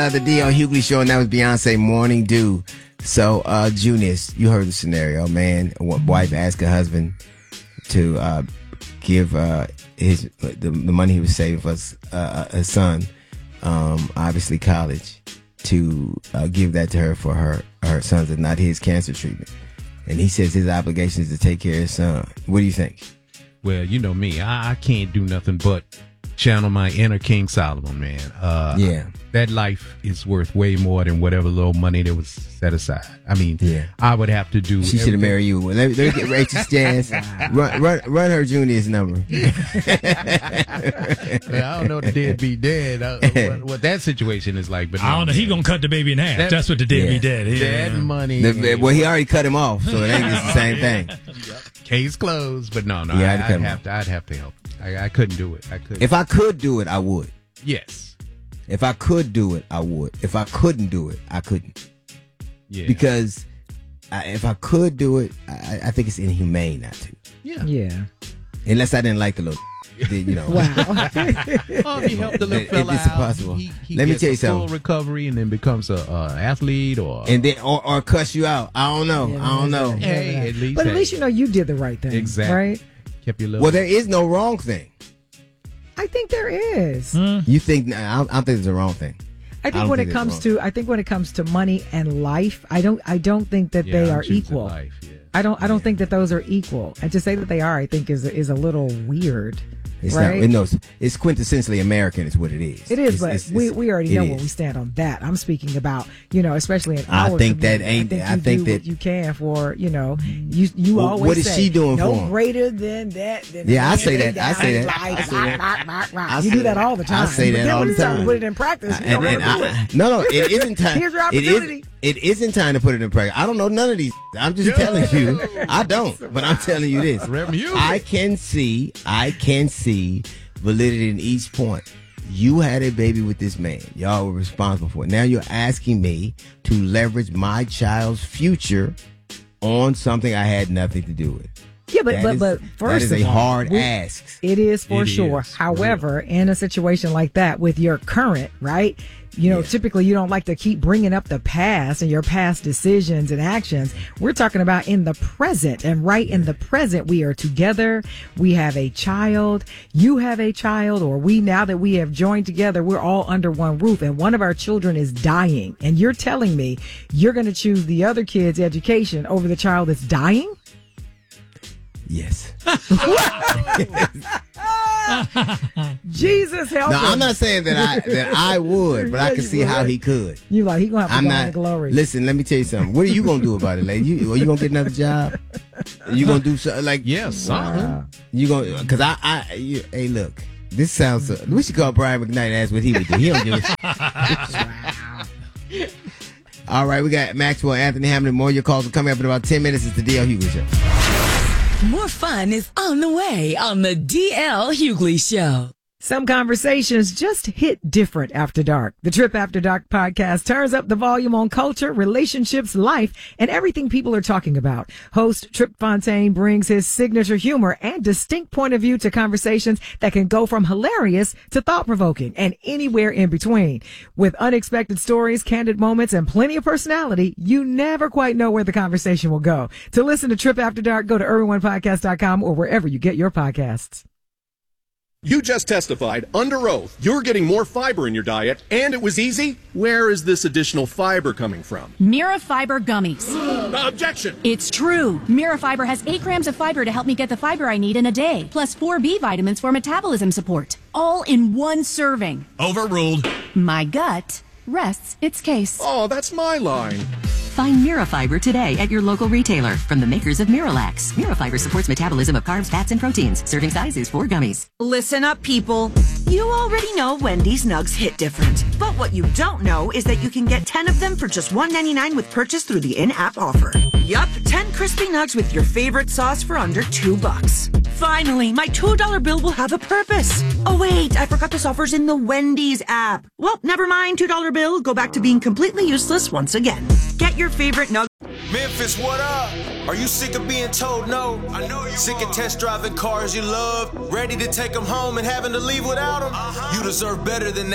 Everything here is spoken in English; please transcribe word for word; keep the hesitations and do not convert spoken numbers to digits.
Uh, the D L Hughley Show, and that was Beyonce, Morning Dew. So, uh, Junius, you heard the scenario, man. A wife asked her husband to uh, give uh, his the, the money he was saving for his, uh, his son, um, obviously college, to uh, give that to her for her, her son's and not his cancer treatment. And he says his obligation is to take care of his son. What do you think? Well, you know me. I, I can't do nothing but channel my inner King Solomon, man. Uh, yeah. That life is worth way more than whatever little money that was set aside. I mean, yeah. I would have to do. She should have married you. Let me, let me get Rachel Jazz. run, run, run her Junior's number. Well, I don't know the deadbeat dad. Uh, what, what that situation is like, but I don't know. He gonna cut the baby in half. That, That's what the deadbeat yeah. dad is. That money. The, well, he already cut him off, so it ain't just the same thing. Case closed, but no, no. Yeah, I, I'd, I'd have to. I'd have to help. I, I couldn't do it. I couldn't. If I could do it, I would. Yes. If I could do it, I would. If I couldn't do it, I couldn't. Yeah. Because I, if I could do it, I, I think it's inhumane not to. Yeah. Yeah. Unless I didn't like the little, you know. Wow. Oh, he helped the little fella it's impossible. out. He, he Let me gets tell you a something. full recovery and then becomes a uh, athlete or and then or, or cuss you out. I don't know. Yeah, I don't know. Hey, at least. But at hey. least you know you did the right thing. Exactly. Right? Kept your little. Well, there is no wrong thing. I think there is. Hmm. You think? I don't, I don't think there's a wrong thing. I think I when think it it's comes wrong. to, I think when it comes to money and life, I don't, I don't think that Yeah, they I'm are choosing equal. life, yeah. I don't, I don't think that those are equal. And to say that they are, I think is is a little weird. It's right? not. No, it's, it's quintessentially American. Is what it is. It is, It's- but it's- we, it's- we already it know is. where we stand on that. I'm speaking about, you know, especially in I our think that community. ain't- I I think think you do that- what you can for, you know, you you Well, always what is say, she doing no for him? greater than that. Than Yeah, I that, say that. I say that. like, I say that. rock, rock, rock. I You say do that that. all the time. I say But that then all when the you start to time. put it in practice, you And, don't and wanna do I, it. no, no, it isn't time. Here's your it opportunity. is. It isn't time to put it in practice. I don't know none of these. I'm just telling you. I don't. But I'm telling you this. I can see. I can see validity in each point. You had a baby with this man. Y'all were responsible for it. Now you're asking me to leverage my child's future on something I had nothing to do with. Yeah, but That but is- but first that is of a all, hard we- ask. It is for It sure. is, for However, in a situation like that with your current, right? You know, Yeah. typically you don't like to keep bringing up the past and your past decisions and actions. We're talking about in the present, and right in the present, we are together. We have a child. You have a child, or we, now that we have joined together, we're all under one roof, and one of our children is dying. And you're telling me you're going to choose the other kid's education over the child that's dying? Yes. Jesus help No, him. I'm not saying that I that I would, but I Yeah, can you see how would. he could. You like he gonna have to I'm go not. in glory. Listen, let me tell you something. What are you gonna do about it, lady? You, are you gonna get another job? Are you gonna do something like? Yeah, something. You gonna? Because I, I, you, hey, look. This sounds. Uh, we should call Brian McKnight and ask what he would do. He don't give a. All right, we got Maxwell, Anthony Hamlin. More of your calls are coming up in about ten minutes. It's the D L Hughley Show. More fun is on the way on the D L Hughley Show. Some conversations just hit different after dark. The Trip After Dark podcast turns up the volume on culture, relationships, life, and everything people are talking about. Host Trip Fontaine brings his signature humor and distinct point of view to conversations that can go from hilarious to thought-provoking and anywhere in between. With unexpected stories, candid moments, and plenty of personality, you never quite know where the conversation will go. To listen to Trip After Dark, go to urban one podcast dot com or wherever you get your podcasts. You just testified under oath you're getting more fiber in your diet, and it was easy. Where is this additional fiber coming from? Mira Fiber Gummies. Objection! It's true. Mira Fiber has eight grams of fiber to help me get the fiber I need in a day, plus four B vitamins for metabolism support. All in one serving. Overruled. My gut rests its case. Oh, that's my line. Find Mirafiber today at your local retailer from the makers of Miralax. Mirafiber supports metabolism of carbs, fats, and proteins. Serving size is four gummies. Listen up, people. You already know Wendy's Nugs hit different. But what you don't know is that you can get ten of them for just one ninety-nine with purchase through the in-app offer. Yup, ten crispy nugs with your favorite sauce for under two bucks. Finally, my two dollar bill will have a purpose. Oh wait, I forgot this offer's in the Wendy's app. Well, never mind, two dollar bill. Go back to being completely useless once again. Get your favorite nug. Memphis, what up? Are you sick of being told no? I know you Sick are. of test driving cars you love? Ready to take them home and having to leave without them? Uh-huh. You deserve better than that.